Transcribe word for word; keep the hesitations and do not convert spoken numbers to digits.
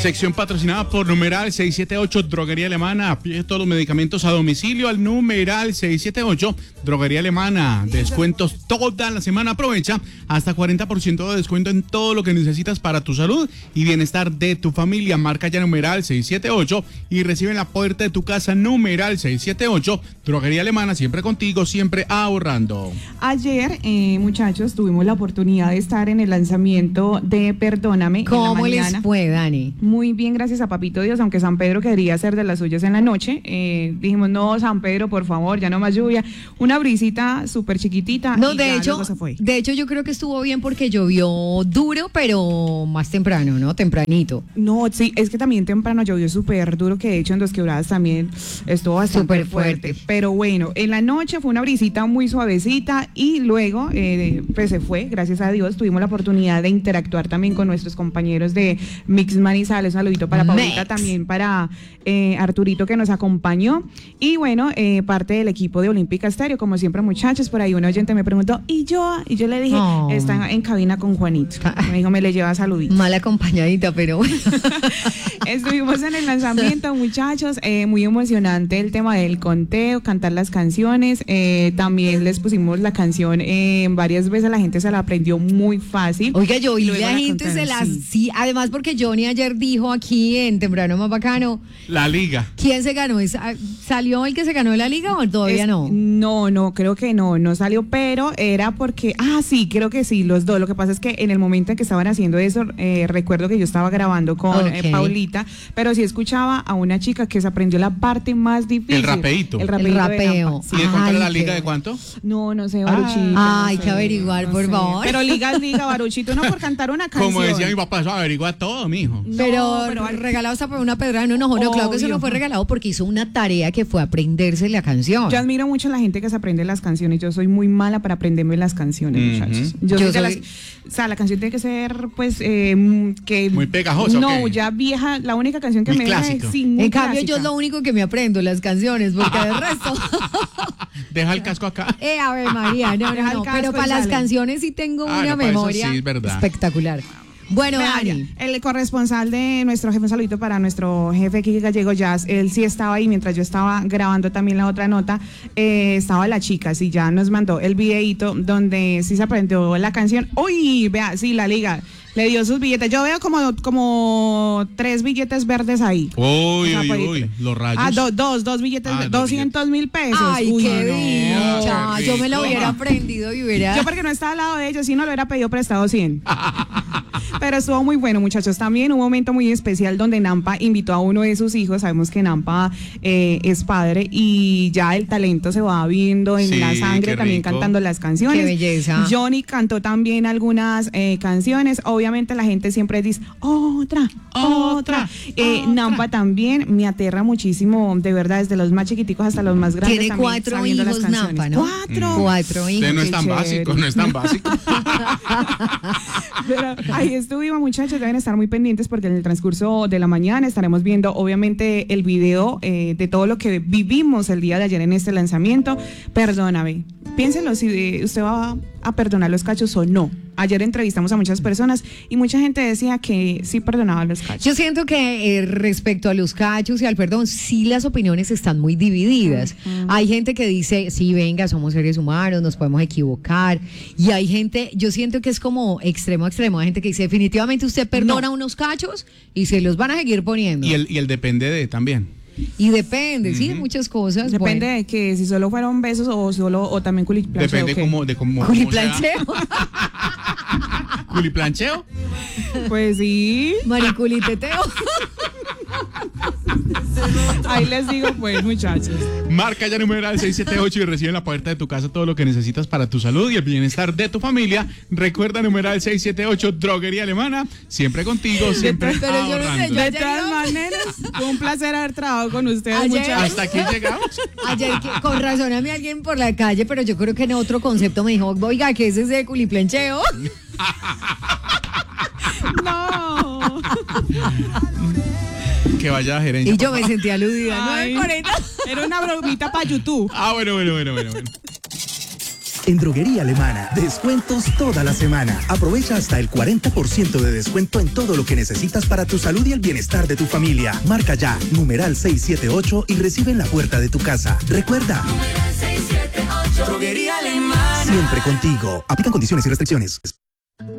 Sección patrocinada por numeral seiscientos setenta y ocho, Droguería Alemana. Pide todos los medicamentos a domicilio al numeral seiscientos setenta y ocho, Droguería Alemana. Descuentos toda la semana. Aprovecha hasta cuarenta por ciento de descuento en todo lo que necesitas para tu salud y bienestar de tu familia. Marca ya numeral seiscientos setenta y ocho y recibe en la puerta de tu casa numeral seiscientos setenta y ocho. Droguería Alemana, siempre contigo, siempre ahorrando. Ayer, eh, muchachos, tuvimos la oportunidad de estar en el lanzamiento de Perdóname. ¿Cómo les fue, Dani? Muy bien, gracias a Papito Dios, aunque San Pedro quería hacer de las suyas en la noche. Eh, dijimos, no, San Pedro, por favor, ya no más lluvia. Una brisita súper chiquitita. No, y de ya hecho, luego se fue. de hecho yo creo que estuvo bien porque llovió duro, pero más temprano, ¿no? Tempranito. No, sí, es que también temprano llovió súper duro, que de hecho en Dos Quebradas también estuvo bastante Súper fuerte. fuerte. Pero bueno, en la noche fue una brisita muy suavecita y luego eh, pues se fue, gracias a Dios. Tuvimos la oportunidad de interactuar también con nuestros compañeros de Mix Manizales. Un saludito para Paulita, Mix. también para eh, Arturito, que nos acompañó. Y bueno, eh, parte del equipo de Olímpica Estéreo, como siempre, muchachos. Por ahí un oyente me preguntó, ¿y yo? Y yo le dije, Oh. está en cabina con Juanito. Me dijo, me le lleva saluditos. Mal acompañadita, pero bueno. Estuvimos en el lanzamiento, muchachos, eh, muy emocionante el tema del conteo, cantar las canciones. Eh, también les pusimos la canción eh, varias veces, la gente se la aprendió muy fácil. Oiga, yo vi Y luego la la gente se cantaron, las... sí. Sí, además porque Johnny ayer dijo aquí en Temprano Más Bacano, La Liga. ¿quién se ganó? ¿Es- ah, ¿Salió el que se ganó la liga o todavía Es- no? No, no, creo que no, no salió, pero era porque, ah, sí, creo que sí, los dos. Lo que pasa es que en el momento en que estaban haciendo eso, eh, recuerdo que yo estaba grabando con eh, Ok. Paulita, pero sí escuchaba a una chica que se aprendió la parte más difícil. El rapeíto. El El rapeíto. de rapeo. Nampa, sí. ¿Y de cuánto Ay, era la qué liga? ¿De bueno. cuánto? No, no sé, Baruchito. Ah, hay no que sé, averiguar, no por sé. favor. Pero liga es liga, Baruchito, no por cantar una canción. Como decía mi papá, eso averigua todo, mijo. No, pero, pero- regalado hasta por una pedrada, no, no, no, claro que eso Obvio. no fue regalado porque hizo una tarea que fue aprenderse la canción. Yo admiro mucho a la gente que se aprende las canciones. Yo soy muy mala para aprenderme las canciones, Ujú. muchachos. Yo, Yo soy de soy- las, o sea, la canción tiene que ser, pues, eh, mm, que Muy pegajosa, No, ¿o qué? ya vieja. La única canción que Muy me deja es clásico. sí, muy En cambio, clásica. yo es lo único que me aprendo, las canciones, porque del resto. Deja el casco acá. Eh, a ver, María, no, Deja no, el no. casco Pero y para las sale. canciones sí tengo Ah, una no, para eso memoria sí, es verdad. espectacular. Bueno, Vea, Dani. el corresponsal de nuestro jefe, un saludito para nuestro jefe Kiki Gallego Jazz, él sí estaba ahí mientras yo estaba grabando también la otra nota, eh, estaba la chica, sí, ya nos mandó el videíto donde sí se aprendió la canción. Uy, vea, sí, la liga, le dio sus billetes, yo veo como, como tres billetes verdes ahí. Uy, O sea, uy, por ahí- uy, los rayos. Ah, do- dos, dos billetes, Ah, dos doscientos mil pesos. Ay, Uy, qué no. dicha. qué Yo me lo rico. hubiera aprendido y hubiera. Yo porque no estaba al lado de ellos, si no lo hubiera pedido prestado cien. Pero estuvo muy bueno, muchachos. También un momento muy especial donde Nampa invitó a uno de sus hijos. Sabemos que Nampa eh, es padre y ya el talento se va viendo en Sí, la sangre, qué también rico. cantando las canciones. Qué belleza. Johnny cantó también algunas eh, canciones. Obviamente la gente siempre dice, otra, otra. Otra, Eh, otra. Nampa también me aterra muchísimo, de verdad, desde los más chiquiticos hasta los más grandes. Tiene también cuatro sabiendo las hijos, canciones. Nampa, ¿no? Cuatro. Cuatro hijos. Usted no es qué tan chévere. básico, no es tan básico. Pero ahí estuvimos, muchachos, deben estar muy pendientes porque en el transcurso de la mañana estaremos viendo obviamente el video eh, de todo lo que vivimos el día de ayer en este lanzamiento. Perdóname, piénsenlo si eh, usted va a perdonar los cachos o no. Ayer entrevistamos a muchas personas y mucha gente decía que sí perdonaba los cachos. Yo siento que eh, respecto a los cachos y al perdón, sí las opiniones están muy divididas. Hay gente que dice, sí, venga, somos seres humanos, nos podemos equivocar. Y hay gente, yo siento que es como extremo a extremo. Hay gente que dice, definitivamente usted perdona unos cachos y se los van a seguir poniendo. Y el, y el depende de también. Y depende, sí, de muchas cosas. Depende Bueno. de que si solo fueron besos o solo o también culiplancheo. Depende ¿qué? cómo, de cómo. cómo Culiplancheo. sea. ¿Culiplancheo? Pues sí, Mariculiteteo. ahí les digo pues, muchachos. Marca ya numeral seiscientos setenta y ocho y recibe en la puerta de tu casa todo lo que necesitas para tu salud y el bienestar de tu familia. Recuerda numeral seiscientos setenta y ocho, Droguería Alemana, siempre contigo, siempre Pero yo no sé, ahorrando. yo- De todas maneras, fue un placer haber trabajado con ustedes, Ayer- muchachos. Hasta aquí llegamos. Ayer, que, con razón a mí alguien por la calle, pero yo creo que en otro concepto me dijo, oiga, ¿qué es ese culiplancheo? No. Que vaya a gerencia. Y yo me sentí aludida. Ay, nueve cuarenta. era una bromita para YouTube. Ah, bueno, bueno, bueno, bueno, bueno. En Droguería Alemana, descuentos toda la semana. Aprovecha hasta el cuarenta por ciento de descuento en todo lo que necesitas para tu salud y el bienestar de tu familia. Marca ya, numeral seiscientos setenta y ocho y recibe en la puerta de tu casa. Recuerda, numeral seiscientos setenta y ocho. Droguería Alemana. Siempre contigo. Aplican condiciones y restricciones.